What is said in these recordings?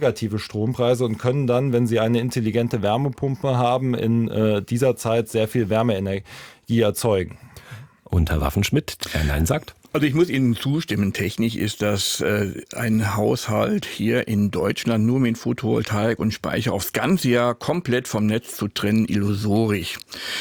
negative Strompreise und können dann, wenn sie eine intelligente Wärmepumpe haben, in dieser Zeit sehr viel Wärmeenergie erzeugen. Und Herr Waffenschmidt, der Nein sagt? Also ich muss Ihnen zustimmen, technisch ist das ein Haushalt hier in Deutschland nur mit Photovoltaik und Speicher aufs ganze Jahr komplett vom Netz zu trennen, illusorisch.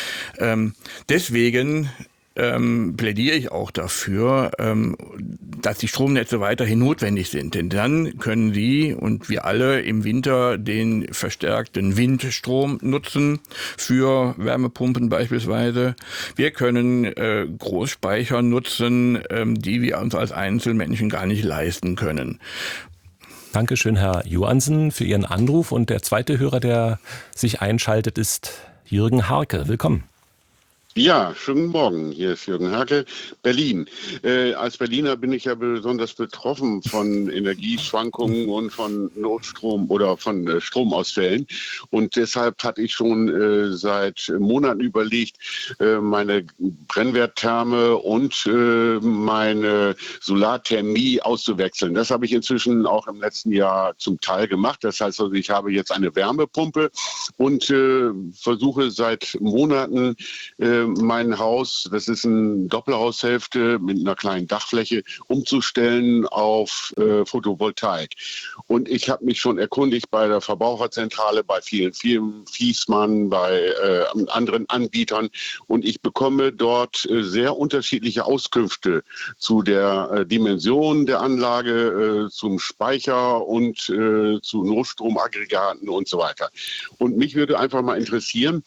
Deswegen plädiere ich auch dafür, dass die Stromnetze weiterhin notwendig sind. Denn dann können Sie und wir alle im Winter den verstärkten Windstrom nutzen für Wärmepumpen beispielsweise. Wir können Großspeicher nutzen, die wir uns als Einzelmenschen gar nicht leisten können. Dankeschön, Herr Johansen, für Ihren Anruf. Und der zweite Hörer, der sich einschaltet, ist Jürgen Harke. Willkommen. Ja, schönen Morgen. Hier ist Jürgen Harke, Berlin. Als Berliner bin ich ja besonders betroffen von Energieschwankungen und von Notstrom oder von Stromausfällen. Und deshalb hatte ich schon seit Monaten überlegt, meine Brennwerttherme und meine Solarthermie auszuwechseln. Das habe ich inzwischen auch im letzten Jahr zum Teil gemacht. Das heißt also, ich habe jetzt eine Wärmepumpe und versuche seit Monaten mein Haus, das ist eine Doppelhaushälfte mit einer kleinen Dachfläche, umzustellen auf Photovoltaik. Und ich habe mich schon erkundigt bei der Verbraucherzentrale, bei vielen Firmen, Viessmann, bei anderen Anbietern. Und ich bekomme dort sehr unterschiedliche Auskünfte zu der Dimension der Anlage, zum Speicher und zu Notstromaggregaten und so weiter. Und mich würde einfach mal interessieren,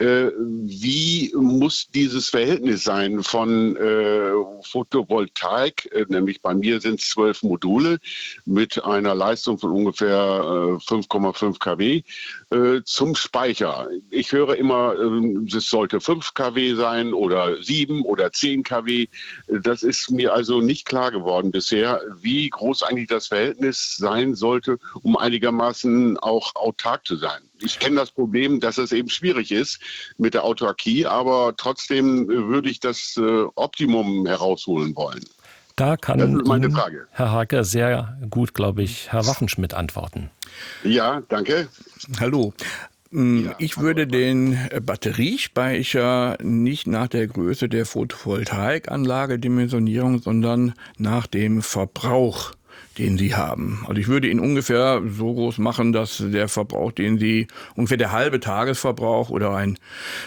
wie muss dieses Verhältnis sein von Photovoltaik, nämlich bei mir sind es 12 Module mit einer Leistung von ungefähr 5,5 kW zum Speicher. Ich höre immer, es sollte 5 kW sein oder 7 oder 10 kW. Das ist mir also nicht klar geworden bisher, wie groß eigentlich das Verhältnis sein sollte, um einigermaßen auch autark zu sein. Ich kenne das Problem, dass es eben schwierig ist mit der Autarkie, aber trotzdem würde ich das Optimum herausholen wollen. Da kann das ist meine Ihnen Frage. Herr Harke sehr gut, glaube ich, Herr Waffenschmidt antworten. Ja, danke. Hallo. Ich würde den Batteriespeicher nicht nach der Größe der Photovoltaikanlage dimensionieren, sondern nach dem Verbrauch, den Sie haben. Also ich würde ihn ungefähr so groß machen, dass der Verbrauch, den Sie, ungefähr der halbe Tagesverbrauch oder ein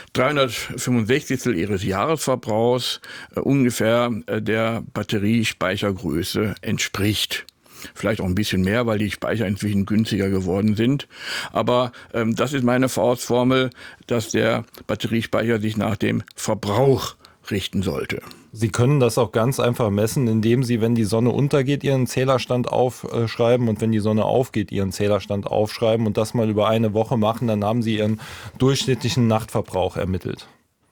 365. Ihres Jahresverbrauchs ungefähr der Batteriespeichergröße entspricht. Vielleicht auch ein bisschen mehr, weil die Speicher inzwischen günstiger geworden sind. Aber das ist meine Faustformel, dass der Batteriespeicher sich nach dem Verbrauch richten sollte. Sie können das auch ganz einfach messen, indem Sie, wenn die Sonne untergeht, Ihren Zählerstand aufschreiben und wenn die Sonne aufgeht, Ihren Zählerstand aufschreiben und das mal über eine Woche machen, dann haben Sie Ihren durchschnittlichen Nachtverbrauch ermittelt.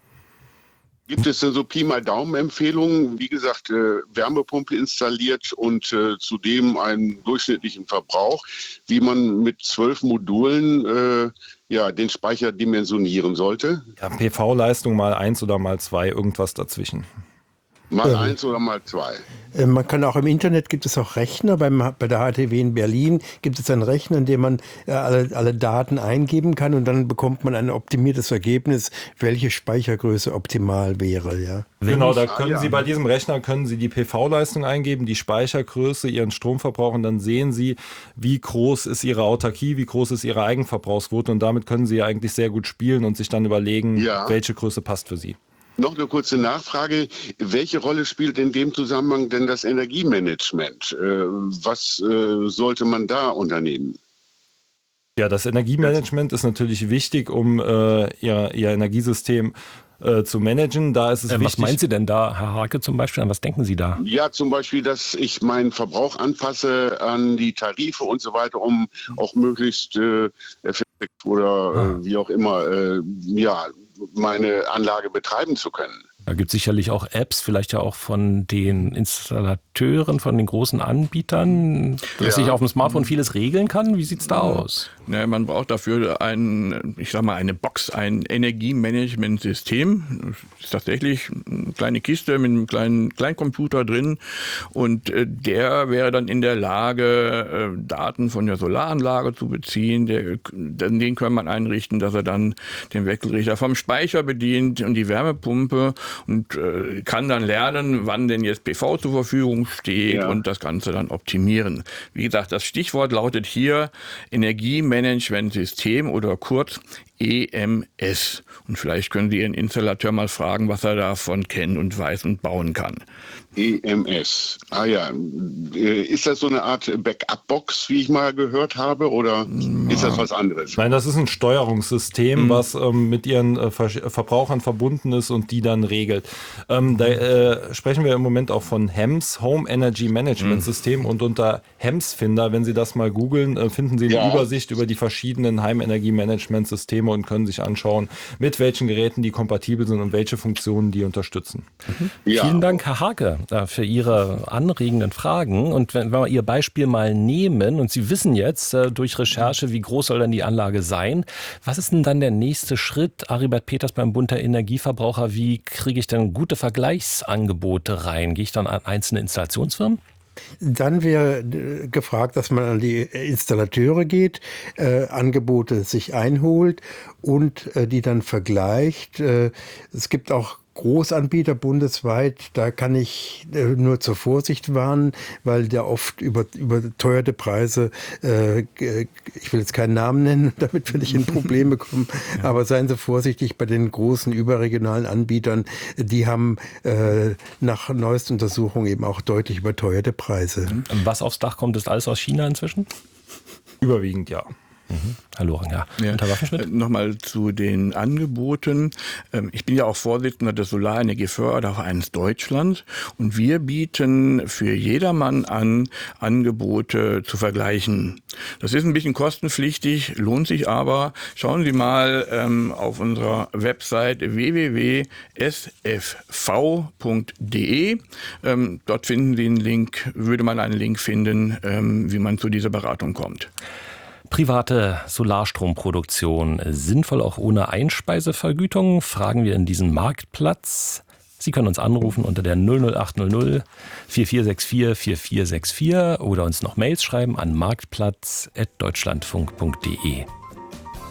Gibt es denn so Pi mal Daumen-Empfehlungen? Wie gesagt, Wärmepumpe installiert und zudem einen durchschnittlichen Verbrauch, wie man mit 12 Modulen den Speicher dimensionieren sollte? Ja, PV-Leistung mal 1 oder mal 2, irgendwas dazwischen. Mal 1 oder mal 2. Man kann auch im Internet, gibt es auch Rechner, bei der HTW in Berlin gibt es einen Rechner, in dem man alle Daten eingeben kann und dann bekommt man ein optimiertes Ergebnis, welche Speichergröße optimal wäre. Ja. Genau, da können Sie bei diesem Rechner die PV-Leistung eingeben, die Speichergröße, Ihren Stromverbrauch und dann sehen Sie, wie groß ist Ihre Autarkie, wie groß ist Ihre Eigenverbrauchsquote und damit können Sie eigentlich sehr gut spielen und sich dann überlegen, welche Größe passt für Sie. Noch eine kurze Nachfrage. Welche Rolle spielt in dem Zusammenhang denn das Energiemanagement? Was sollte man da unternehmen? Ja, das Energiemanagement ist natürlich wichtig, um Ihr Energiesystem zu managen. Da ist es wichtig. Was meinen Sie denn da, Herr Harke, zum Beispiel? An was denken Sie da? Ja, zum Beispiel, dass ich meinen Verbrauch anpasse an die Tarife und so weiter, um auch möglichst effektiv oder wie auch immer meine Anlage betreiben zu können. Da gibt es sicherlich auch Apps, vielleicht ja auch von den Installateuren, von den großen Anbietern, dass ich auf dem Smartphone vieles regeln kann. Wie sieht's da aus? Ja, man braucht dafür eine Box, ein Energiemanagementsystem. Das ist tatsächlich eine kleine Kiste mit einem kleinen Computer drin und der wäre dann in der Lage, Daten von der Solaranlage zu beziehen. Den kann man einrichten, dass er dann den Wechselrichter vom Speicher bedient und die Wärmepumpe und kann dann lernen, wann denn jetzt PV zur Verfügung steht und das Ganze dann optimieren. Wie gesagt, das Stichwort lautet hier Energiemanagementsystem oder kurz EMS. Und vielleicht können Sie Ihren Installateur mal fragen, was er davon kennt und weiß und bauen kann. EMS. Ah ja. Ist das so eine Art Backup-Box, wie ich mal gehört habe, oder ist das was anderes? Nein, das ist ein Steuerungssystem, was mit ihren Verbrauchern verbunden ist und die dann regelt. Da sprechen wir im Moment auch von HEMS, Home Energy Management System, und unter HEMS-Finder, wenn Sie das mal googeln, finden Sie eine Übersicht über die verschiedenen Heimenergie-Management-Systeme und können sich anschauen, mit welchen Geräten die kompatibel sind und welche Funktionen die unterstützen. Ja. Vielen Dank, Herr Hake, für Ihre anregenden Fragen. Und wenn wir Ihr Beispiel mal nehmen und Sie wissen jetzt durch Recherche, wie groß soll denn die Anlage sein, was ist denn dann der nächste Schritt? Aribert Peters beim Bund der Energieverbraucher, wie kriege ich denn gute Vergleichsangebote rein? Gehe ich dann an einzelne Installationsfirmen? Dann wäre gefragt, dass man an die Installateure geht, Angebote sich einholt und die dann vergleicht. Es gibt auch Großanbieter bundesweit, da kann ich nur zur Vorsicht warnen, weil da oft überteuerte Preise, ich will jetzt keinen Namen nennen, damit will ich in Probleme kommen, aber seien Sie vorsichtig bei den großen überregionalen Anbietern, die haben nach neuesten Untersuchungen eben auch deutlich überteuerte Preise. Was aufs Dach kommt, ist alles aus China inzwischen? Überwiegend ja. Herr Loring, ja. Herr Waffenschmidt? Nochmal zu den Angeboten. Ich bin ja auch Vorsitzender des Solarenergiefördervereins Deutschland und wir bieten für jedermann an, Angebote zu vergleichen. Das ist ein bisschen kostenpflichtig, lohnt sich aber. Schauen Sie mal auf unserer Website www.sfv.de. Dort finden Sie einen Link, würde man einen Link finden, wie man zu dieser Beratung kommt. Private Solarstromproduktion sinnvoll auch ohne Einspeisevergütung? Fragen wir in diesem Marktplatz. Sie können uns anrufen unter der 00800 4464 4464 oder uns noch Mails schreiben an marktplatz@deutschlandfunk.de.